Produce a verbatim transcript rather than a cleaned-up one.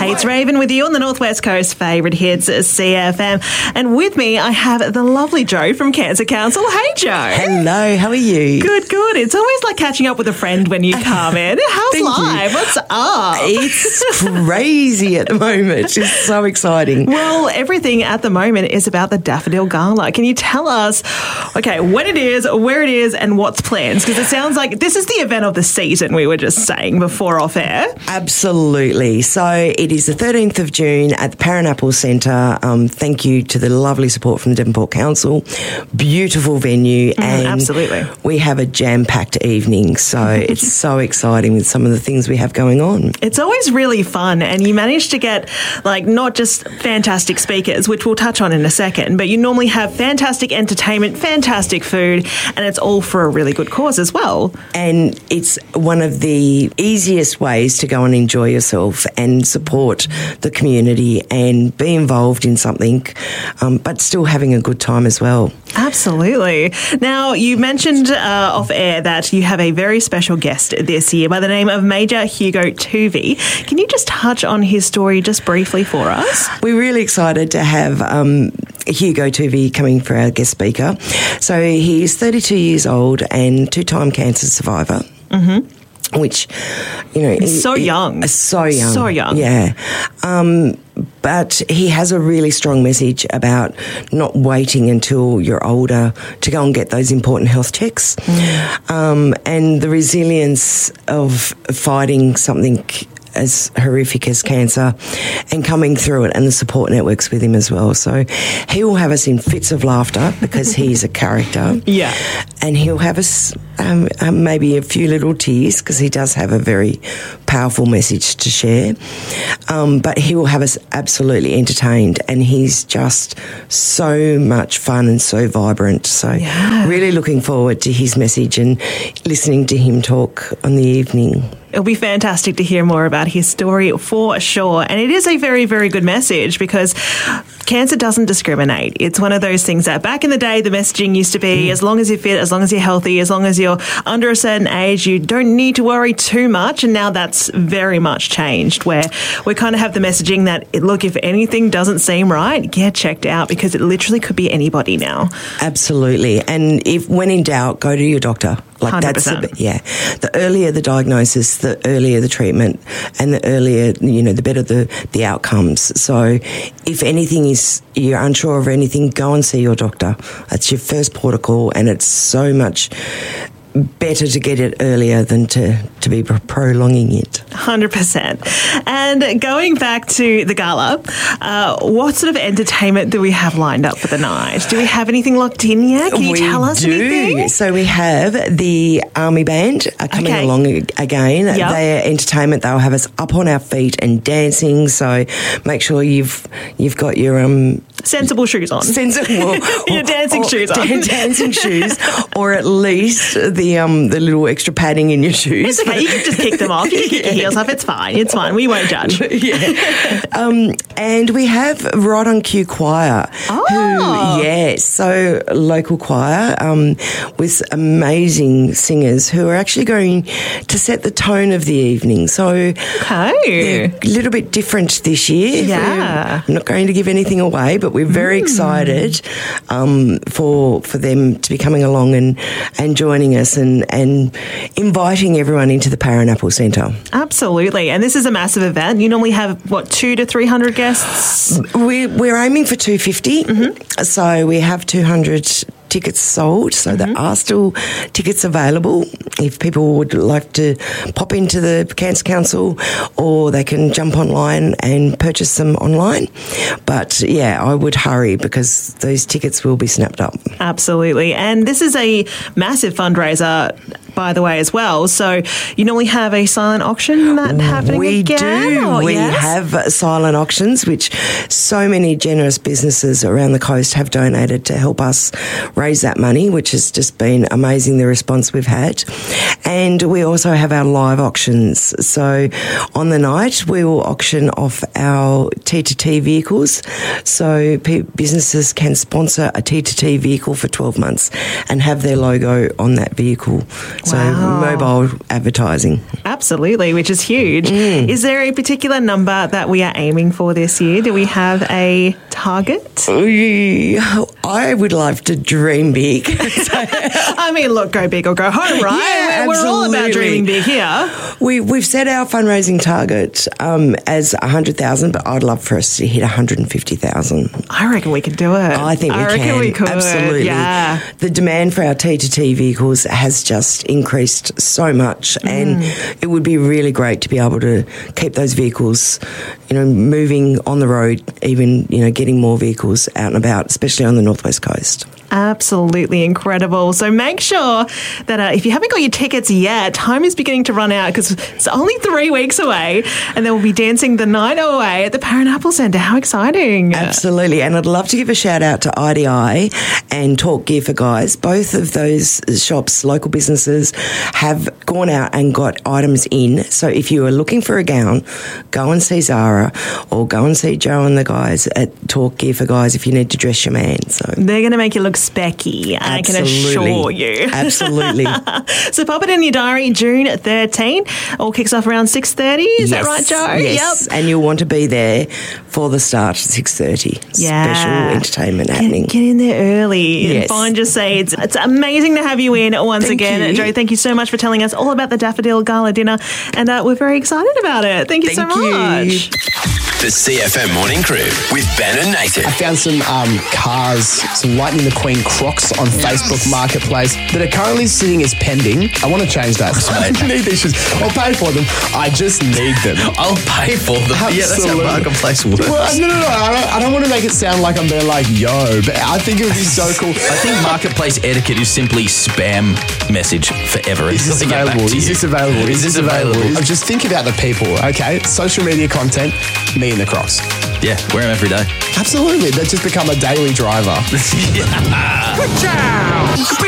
Hey, it's Raven with you on the Northwest Coast favourite hits, C F M. And with me, I have the lovely Joe from Cancer Council. Hey, Joe. Hello, how are you? Good, good. It's always like catching up with a friend when you come in. How's Thank life? you. What's up? It's crazy at the moment. It's so exciting. Well, everything at the moment is about the Daffodil Gala. Can you tell us, okay, when it is, where it is, and what's planned? Because it sounds like this is the event of the season, we were just saying before off air. Absolutely. So it is the thirteenth of June at the Paranapple Centre. Um, thank you to the lovely support from the Devonport Council. Beautiful venue. Mm, and absolutely. We have a jam-packed evening. So it's so exciting with some of the things we have going on. It's always really fun, and you manage to get like not just fantastic speakers, which we'll touch on in a second, but you normally have fantastic entertainment, fantastic food, and it's all for a really good cause as well. And it's one of the easiest ways to go and enjoy yourself and support the community and be involved in something, um, but still having a good time as well. Absolutely. Now, you mentioned uh, off air that you have a very special guest this year by the name of Major Hugo Tuvey. Can you just touch on his story just briefly for us? We're really excited to have um, Hugo Tuvey coming for our guest speaker. So he's thirty-two years old and two-time cancer survivor. Mm-hmm. Which, you know... He's so he, young. He, so young. So young. Yeah. Um, but he has a really strong message about not waiting until you're older to go and get those important health checks. Mm. Um, and the resilience of fighting something as horrific as cancer and coming through it, and the support networks with him as well. So he will have us in fits of laughter because he's a character. Yeah. And he'll have us um, um, maybe a few little tears because he does have a very powerful message to share. Um, but he will have us absolutely entertained, and he's just so much fun and so vibrant. So yeah. Really looking forward to his message and listening to him talk on the evening. It'll be fantastic to hear more about his story for sure. And it is a very, very good message because cancer doesn't discriminate. It's one of those things that back in the day, the messaging used to be mm. as long as you're fit, as long as you're healthy, as long as you're under a certain age, you don't need to worry too much. And now that's very much changed, where we kind of have the messaging that, look, if anything doesn't seem right, get checked out, because it literally could be anybody now. Absolutely. And if when in doubt, go to your doctor. Like one hundred percent. That's the, yeah. The earlier the diagnosis, the earlier the treatment, and the earlier, you know, the better the, the outcomes. So if anything is, you're unsure of anything, go and see your doctor. That's your first protocol, and it's so much better to get it earlier than to, to be prolonging it. one hundred percent. And going back to the gala, uh, what sort of entertainment do we have lined up for the night? Do we have anything locked in yet? Can you we tell us do. anything? So we have the Army Band are coming okay. along again. Yep. Their entertainment, they'll have us up on our feet and dancing. So make sure you've you've got your um sensible shoes on. Sensible your dancing or, shoes on. Dan- dancing shoes, or at least the um the little extra padding in your shoes. It's okay. You can just kick them off. You can kick your heels off. It's fine. It's fine. We won't judge. Yeah. Um, and we have Right on Cue Choir. Oh. Who, yeah, so local choir um, with amazing singers who are actually going to set the tone of the evening. So okay. they're a little bit different this year. Yeah. I'm not going to give anything away, but we're very mm. excited um, for for them to be coming along and, and joining us and, and inviting everyone into the Paranapple Centre. Absolutely. And this is a massive event. You normally have, what, two to three hundred guests? We, we're aiming for two hundred fifty. Mm-hmm. So we have two hundred tickets sold, so mm-hmm. there are still tickets available if people would like to pop into the Cancer Council, or they can jump online and purchase them online. But yeah, I would hurry because those tickets will be snapped up. Absolutely. And this is a massive fundraiser, by the way, as well. So you normally have a silent auction that happening we again? do. Or, we yes? have silent auctions, which so many generous businesses around the coast have donated to help us raise that money, which has just been amazing, the response we've had. And we also have our live auctions. So on the night, we will auction off our T two T vehicles. So p- businesses can sponsor a T two T vehicle for twelve months and have their logo on that vehicle So Wow. mobile advertising. Absolutely, which is huge. Mm. Is there a particular number that we are aiming for this year? Do we have a target? I would love to dream big. I mean, look, go big or go home, right? Yeah, we're, we're all about absolutely. dreaming big here. We, we've set our fundraising target um, as one hundred thousand, but I'd love for us to hit one hundred fifty thousand. I reckon we can do it. I think we I reckon can. we could. Absolutely. Yeah. The demand for our T to T vehicles has just increased so much, Mm. and it would be really great to be able to keep those vehicles, you know, moving on the road, even, you know, getting more vehicles out and about, especially on the Northwest Coast. Absolutely incredible. So make sure that uh, if you haven't got your tickets yet, time is beginning to run out because it's only three weeks away and then we'll be dancing the night away at the Parran Centre. How exciting. Absolutely. And I'd love to give a shout out to I D I and Talk Gear for Guys. Both of those shops, local businesses, have gone out and got items in. So if you are looking for a gown, go and see Zara or go and see Joe and the guys at Talk Gear for Guys if you need to dress your man. So they're going to make you look specky, I can assure you. Absolutely. So pop it in your diary, June thirteenth. All kicks off around six thirty. Is yes. that right, Joe? Yes. Yep. And you'll want to be there for the start at six thirty. Yeah. Special entertainment Get, happening. get in there early and Yes. find your seats. It's amazing to have you in once Thank again. you. Joe, thank you so much for telling us all about the Daffodil Gala dinner. And uh, we're very excited about it. Thank you Thank so you. much. The C F M Morning Crew with Ben and Nathan. I found some um, cars, some Lightning McQueen Crocs on Facebook Marketplace that are currently sitting as pending. I want to change that. I need these shoes. I'll pay for them. I just need them. I'll pay for them. Yeah, that's how Absolutely. Marketplace works. Well, no, no, no. I don't, I don't want to make it sound like I'm being like, yo, but I think it would be so cool. I think Marketplace etiquette is simply spam message forever. Is this until they get back available? to Is you. this available? Is this available? I'm just thinking about the people, okay? Social media content, me and the Crocs. Yeah, wear them every day. Absolutely. That just become a daily driver. Yeah. Good job!